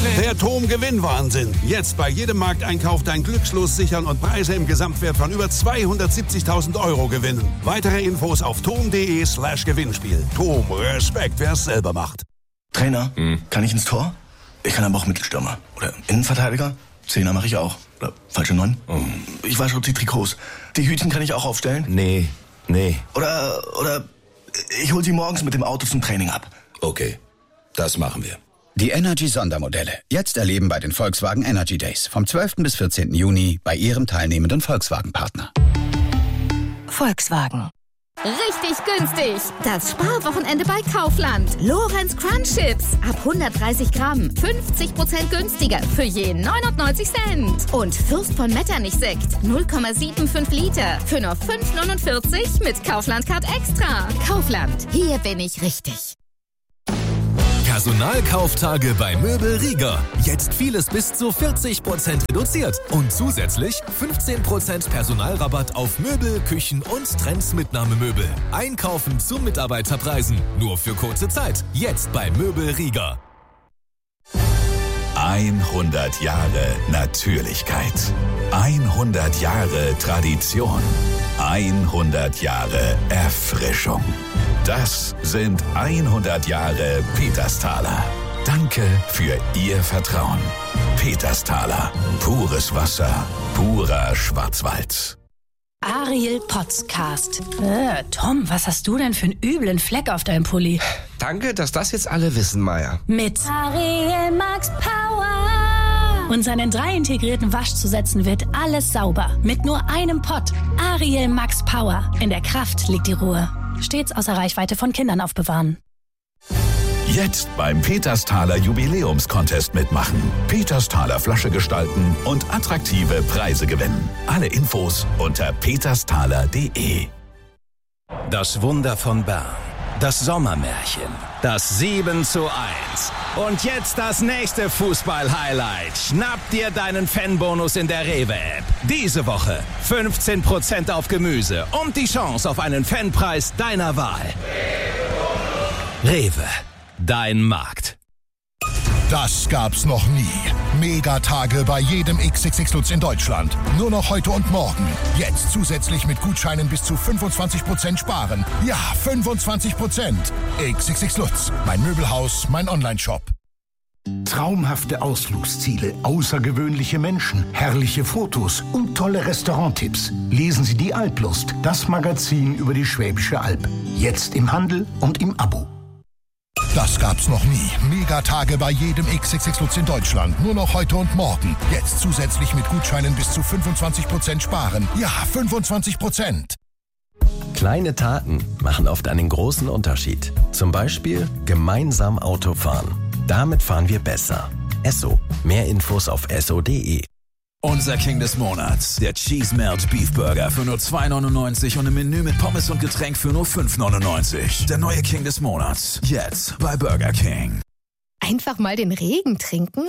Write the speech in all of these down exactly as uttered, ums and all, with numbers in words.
Der T O M Gewinnwahnsinn. Jetzt bei jedem Markteinkauf dein Glückslos sichern und Preise im Gesamtwert von über zweihundertsiebzigtausend Euro gewinnen. Weitere Infos auf tom.de slash Gewinnspiel. T O M, Respekt, wer es selber macht. Trainer, hm. kann ich ins Tor? Ich kann aber auch Mittelstürmer. Oder Innenverteidiger? Zehner mache ich auch. Oder falsche Neun? Oh. Ich wasche auch die Trikots. Die Hütchen kann ich auch aufstellen? Nee, nee. Oder, oder ich hol sie morgens mit dem Auto zum Training ab. Okay, das machen wir. Die Energy-Sondermodelle. Jetzt erleben bei den Volkswagen Energy Days. Vom zwölften bis vierzehnten Juni bei Ihrem teilnehmenden Volkswagen-Partner. Volkswagen. Richtig günstig. Das Sparwochenende bei Kaufland. Lorenz Crunch Chips. Ab hundertdreißig Gramm. fünfzig Prozent günstiger. Für je neunundneunzig Cent. Und Fürst von Metternich Sekt. null Komma fünfundsiebzig Liter. Für nur fünf neunundvierzig mit Kaufland Card Extra. Kaufland. Hier bin ich richtig. Personalkauftage bei Möbel Rieger. Jetzt vieles bis zu vierzig Prozent reduziert. Und zusätzlich fünfzehn Prozent Personalrabatt auf Möbel, Küchen und Trends-Mitnahmemöbel. Einkaufen zu Mitarbeiterpreisen. Nur für kurze Zeit. Jetzt bei Möbel Rieger. hundert Jahre Natürlichkeit. hundert Jahre Tradition. hundert Jahre Erfrischung. Das sind hundert Jahre Petersthaler. Danke für Ihr Vertrauen. Petersthaler. Pures Wasser. Purer Schwarzwald. Ariel Podcast. Äh, Tom, was hast du denn für einen üblen Fleck auf deinem Pulli? Danke, dass das jetzt alle wissen, Maya. Mit Ariel Max Power. Und seinen drei integrierten Waschzusätzen wird alles sauber. Mit nur einem Pott. Ariel Max Power. In der Kraft liegt die Ruhe. Stets außer Reichweite von Kindern aufbewahren. Jetzt beim Petersthaler Jubiläumscontest mitmachen. Petersthaler Flasche gestalten und attraktive Preise gewinnen. Alle Infos unter petersthaler punkt de. Das Wunder von Bern. Das Sommermärchen. Das sieben zu eins. Und jetzt das nächste Fußball-Highlight. Schnapp dir deinen Fanbonus in der Rewe-App. Diese Woche fünfzehn Prozent auf Gemüse und die Chance auf einen Fanpreis deiner Wahl. Rewe. Dein Markt. Das gab's noch nie. Megatage bei jedem X X X Lutz in Deutschland. Nur noch heute und morgen. Jetzt zusätzlich mit Gutscheinen bis zu fünfundzwanzig Prozent sparen. Ja, fünfundzwanzig Prozent. X X X Lutz. Mein Möbelhaus, mein Onlineshop. Traumhafte Ausflugsziele, außergewöhnliche Menschen, herrliche Fotos und tolle Restauranttipps. Lesen Sie die Alplust, das Magazin über die Schwäbische Alb. Jetzt im Handel und im Abo. Das gab's noch nie. Megatage bei jedem X X X Lutz in Deutschland. Nur noch heute und morgen. Jetzt zusätzlich mit Gutscheinen bis zu fünfundzwanzig Prozent sparen. Ja, fünfundzwanzig Prozent. Kleine Taten machen oft einen großen Unterschied. Zum Beispiel gemeinsam Auto fahren. Damit fahren wir besser. Esso. Mehr Infos auf esso punkt de. Unser King des Monats, der Cheese Melt Beef Burger für nur zwei neunundneunzig und im Menü mit Pommes und Getränk für nur fünf neunundneunzig. Der neue King des Monats, jetzt bei Burger King. Einfach mal den Regen trinken?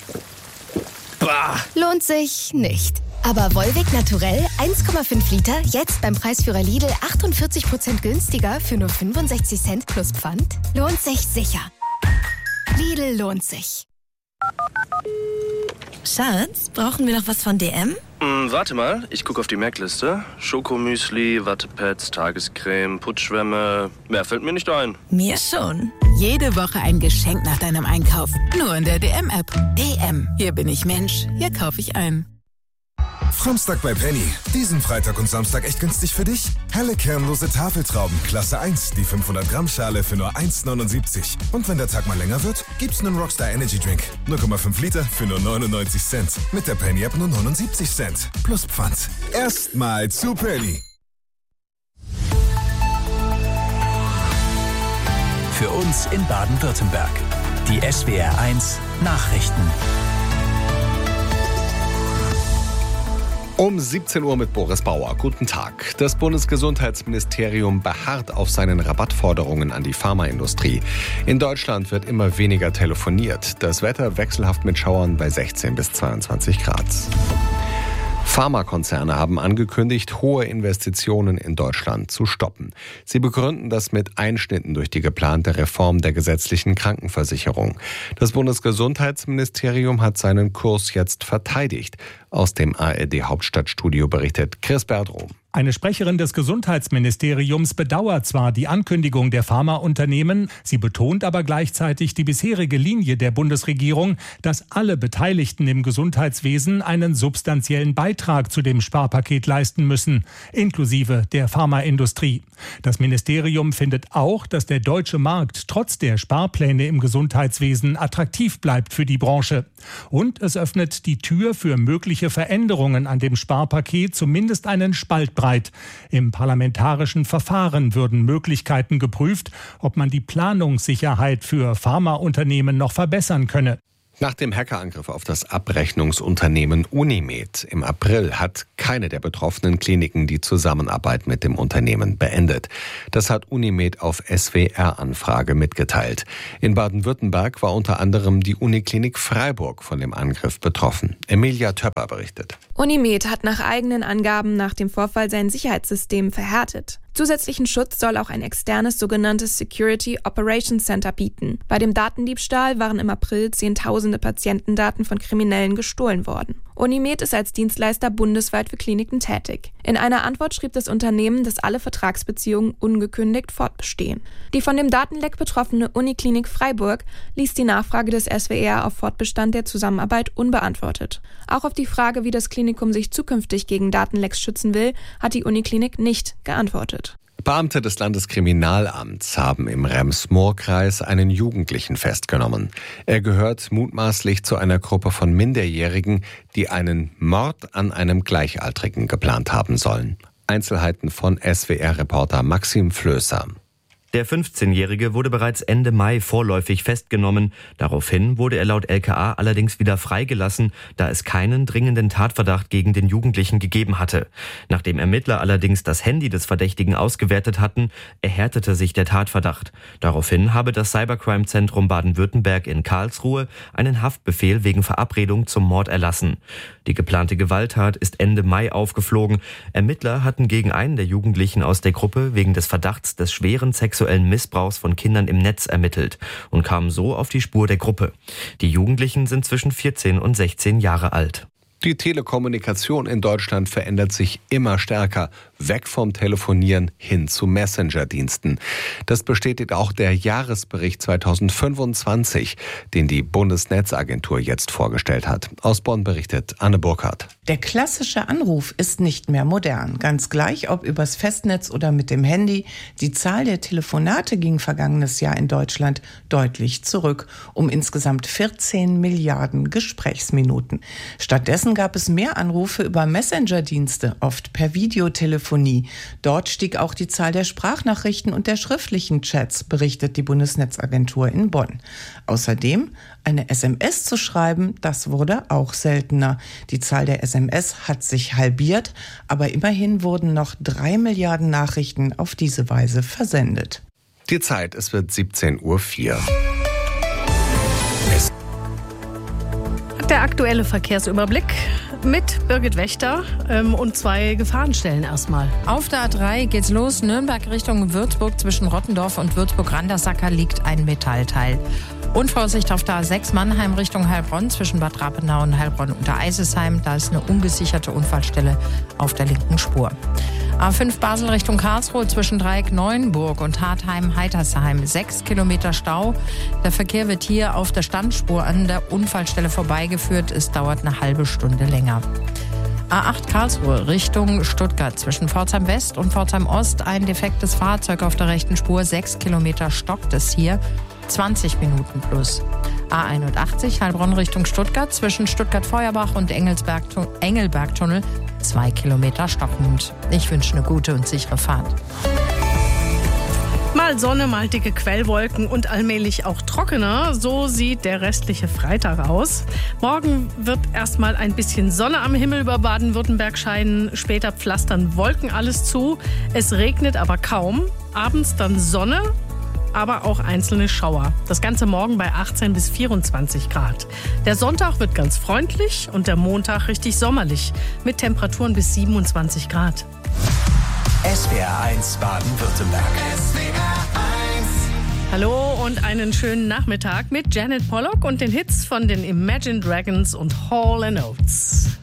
Bah. Lohnt sich nicht. Aber Volvic Naturell eins Komma fünf Liter, jetzt beim Preisführer Lidl achtundvierzig Prozent günstiger für nur fünfundsechzig Cent plus Pfand? Lohnt sich sicher. Lidl lohnt sich. Schatz, brauchen wir noch was von D M? Mm, warte mal, ich gucke auf die Merkliste. Schokomüsli, Wattepads, Tagescreme, Putzschwämme. Mehr fällt mir nicht ein. Mir schon. Jede Woche ein Geschenk nach deinem Einkauf. Nur in der D M-App. D M. Hier bin ich Mensch. Hier kaufe ich ein. Samstag bei Penny. Diesen Freitag und Samstag echt günstig für dich. Helle kernlose Tafeltrauben, Klasse eins, die fünfhundert Gramm Schale für nur eins neunundsiebzig. Und wenn der Tag mal länger wird, gibt's einen Rockstar Energy Drink. null Komma fünf Liter für nur neunundneunzig Cent. Mit der Penny App nur neunundsiebzig Cent. Plus Pfand. Erstmal zu Penny. Für uns in Baden-Württemberg. Die S W R eins Nachrichten. Um siebzehn Uhr mit Boris Bauer. Guten Tag. Das Bundesgesundheitsministerium beharrt auf seinen Rabattforderungen an die Pharmaindustrie. In Deutschland wird immer weniger telefoniert. Das Wetter wechselhaft mit Schauern bei sechzehn bis zweiundzwanzig Grad. Pharmakonzerne haben angekündigt, hohe Investitionen in Deutschland zu stoppen. Sie begründen das mit Einschnitten durch die geplante Reform der gesetzlichen Krankenversicherung. Das Bundesgesundheitsministerium hat seinen Kurs jetzt verteidigt. Aus dem A R D-Hauptstadtstudio berichtet Chris Berdrohm. Eine Sprecherin des Gesundheitsministeriums bedauert zwar die Ankündigung der Pharmaunternehmen, sie betont aber gleichzeitig die bisherige Linie der Bundesregierung, dass alle Beteiligten im Gesundheitswesen einen substanziellen Beitrag zu dem Sparpaket leisten müssen, inklusive der Pharmaindustrie. Das Ministerium findet auch, dass der deutsche Markt trotz der Sparpläne im Gesundheitswesen attraktiv bleibt für die Branche. Und es öffnet die Tür für mögliche Veränderungen an dem Sparpaket, zumindest einen Spalt breit. Im parlamentarischen Verfahren würden Möglichkeiten geprüft, ob man die Planungssicherheit für Pharmaunternehmen noch verbessern könne. Nach dem Hackerangriff auf das Abrechnungsunternehmen Unimed im April hat keine der betroffenen Kliniken die Zusammenarbeit mit dem Unternehmen beendet. Das hat Unimed auf S W R-Anfrage mitgeteilt. In Baden-Württemberg war unter anderem die Uniklinik Freiburg von dem Angriff betroffen. Emilia Töpper berichtet. Unimed hat nach eigenen Angaben nach dem Vorfall sein Sicherheitssystem verhärtet. Zusätzlichen Schutz soll auch ein externes sogenanntes Security Operations Center bieten. Bei dem Datendiebstahl waren im April zehntausende Patientendaten von Kriminellen gestohlen worden. Unimed ist als Dienstleister bundesweit für Kliniken tätig. In einer Antwort schrieb das Unternehmen, dass alle Vertragsbeziehungen ungekündigt fortbestehen. Die von dem Datenleck betroffene Uniklinik Freiburg ließ die Nachfrage des S W R auf Fortbestand der Zusammenarbeit unbeantwortet. Auch auf die Frage, wie das Klinikum sich zukünftig gegen Datenlecks schützen will, hat die Uniklinik nicht geantwortet. Beamte des Landeskriminalamts haben im Rems-Murr-Kreis einen Jugendlichen festgenommen. Er gehört mutmaßlich zu einer Gruppe von Minderjährigen, die einen Mord an einem Gleichaltrigen geplant haben sollen. Einzelheiten von S W R-Reporter Maxim Flößer. Der fünfzehnjährige wurde bereits Ende Mai vorläufig festgenommen. Daraufhin wurde er laut L K A allerdings wieder freigelassen, da es keinen dringenden Tatverdacht gegen den Jugendlichen gegeben hatte. Nachdem Ermittler allerdings das Handy des Verdächtigen ausgewertet hatten, erhärtete sich der Tatverdacht. Daraufhin habe das Cybercrime-Zentrum Baden-Württemberg in Karlsruhe einen Haftbefehl wegen Verabredung zum Mord erlassen. Die geplante Gewalttat ist Ende Mai aufgeflogen. Ermittler hatten gegen einen der Jugendlichen aus der Gruppe wegen des Verdachts des schweren sexuellen Missbrauchs von Kindern im Netz ermittelt und kamen so auf die Spur der Gruppe. Die Jugendlichen sind zwischen vierzehn und sechzehn Jahre alt. Die Telekommunikation in Deutschland verändert sich immer stärker, weg vom Telefonieren hin zu Messenger-Diensten. Das bestätigt auch der Jahresbericht zweitausendfünfundzwanzig, den die Bundesnetzagentur jetzt vorgestellt hat. Aus Bonn berichtet Anne Burkhardt. Der klassische Anruf ist nicht mehr modern. Ganz gleich, ob übers Festnetz oder mit dem Handy. Die Zahl der Telefonate ging vergangenes Jahr in Deutschland deutlich zurück, um insgesamt vierzehn Milliarden Gesprächsminuten. Stattdessen gab es mehr Anrufe über Messenger-Dienste, oft per Videotelefonie. Dort stieg auch die Zahl der Sprachnachrichten und der schriftlichen Chats, berichtet die Bundesnetzagentur in Bonn. Außerdem eine S M S zu schreiben, das wurde auch seltener. Die Zahl der S M S hat sich halbiert, aber immerhin wurden noch drei Milliarden Nachrichten auf diese Weise versendet. Die Zeit, es wird siebzehn Uhr vier. Der aktuelle Verkehrsüberblick mit Birgit Wächter ähm, und zwei Gefahrenstellen erstmal. Auf der A drei geht's los, Nürnberg Richtung Würzburg. Zwischen Rottendorf und Würzburg-Randersacker liegt ein Metallteil. Unvorsicht auf der A sechs Mannheim Richtung Heilbronn zwischen Bad Rappenau und Heilbronn unter Eisesheim. Da ist eine ungesicherte Unfallstelle auf der linken Spur. A fünf Basel Richtung Karlsruhe zwischen Dreieck-Neuenburg und Hartheim-Heitersheim. Sechs Kilometer Stau. Der Verkehr wird hier auf der Standspur an der Unfallstelle vorbeigeführt. Es dauert eine halbe Stunde länger. A acht Karlsruhe Richtung Stuttgart zwischen Pforzheim West und Pforzheim Ost. Ein defektes Fahrzeug auf der rechten Spur. Sechs Kilometer stockt es hier. zwanzig Minuten plus. A einundachtzig Heilbronn Richtung Stuttgart zwischen Stuttgart-Feuerbach und Engelsberg- Engelbergtunnel. Zwei Kilometer stockend. Ich wünsche eine gute und sichere Fahrt. Mal Sonne, mal dicke Quellwolken und allmählich auch trockener. So sieht der restliche Freitag aus. Morgen wird erstmal ein bisschen Sonne am Himmel über Baden-Württemberg scheinen. Später pflastern Wolken alles zu. Es regnet aber kaum. Abends dann Sonne. aber auch einzelne Schauer. Das Ganze morgen bei achtzehn bis vierundzwanzig Grad. Der Sonntag wird ganz freundlich und der Montag richtig sommerlich mit Temperaturen bis siebenundzwanzig Grad. S W R eins Baden-Württemberg. S W R eins. Hallo und einen schönen Nachmittag mit Janet Pollock und den Hits von den Imagine Dragons und Hall and Oates.